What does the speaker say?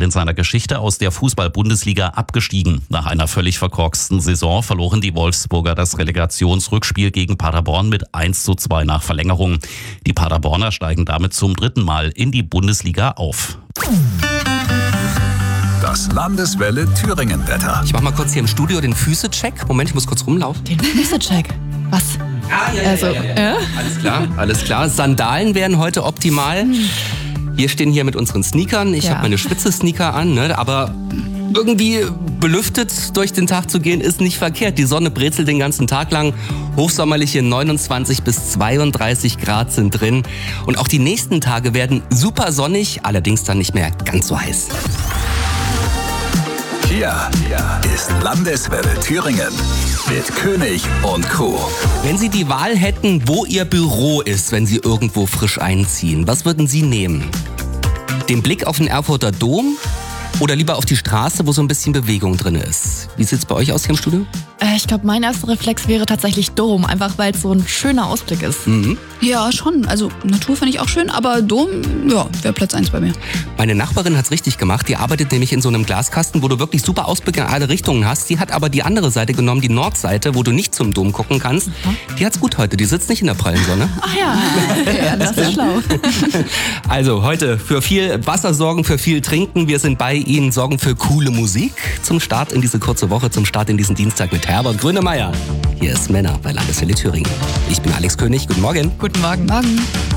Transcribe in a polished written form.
in seiner Geschichte aus der Fußball-Bundesliga abgestiegen. Nach einer völlig verkorksten Saison verloren die Wolfsburger das Relegationsrückspiel gegen Paderborn mit 1:2 nach Verlängerung. Die Paderborner steigen damit zum 3. Mal in die Bundesliga auf. Das Landeswelle Thüringen-Wetter. Ich mach mal kurz hier im Studio den Füße-Check. Moment, ich muss kurz rumlaufen. Den Füße-Check? Was? Ja. Alles klar. Sandalen wären heute optimal. Wir stehen hier mit unseren Sneakern. Ich habe meine Spitze-Sneaker an, ne? Aber irgendwie belüftet durch den Tag zu gehen ist nicht verkehrt. Die Sonne brezelt den ganzen Tag lang. Hochsommerliche 29 bis 32 Grad sind drin. Und auch die nächsten Tage werden super sonnig, allerdings dann nicht mehr ganz so heiß. Hier ist Landeswelle Thüringen mit König und Co. Wenn Sie die Wahl hätten, wo Ihr Büro ist, wenn Sie irgendwo frisch einziehen, was würden Sie nehmen? Den Blick auf den Erfurter Dom oder lieber auf die Straße, wo so ein bisschen Bewegung drin ist? Wie sieht's bei euch aus hier im Studio? Ich glaube, mein erster Reflex wäre tatsächlich Dom, einfach weil es so ein schöner Ausblick ist. Mhm. Ja, schon. Also Natur finde ich auch schön, aber Dom, ja, wäre Platz 1 bei mir. Meine Nachbarin hat's richtig gemacht. Die arbeitet nämlich in so einem Glaskasten, wo du wirklich super Ausblicke in alle Richtungen hast. Die hat aber die andere Seite genommen, die Nordseite, wo du nicht zum Dom gucken kannst. Die hat's gut heute. Die sitzt nicht in der prallen Sonne. Ach ja, das ist schlau. Also heute für viel Wasser sorgen, für viel trinken. Wir sind bei Ihnen, sorgen für coole Musik zum Start in diese kurze Woche, zum Start in diesen Dienstag mit Herbert Grönemeyer. Hier ist Männer bei Landeswelle Thüringen. Ich bin Alex König. Guten Morgen. Guten Morgen.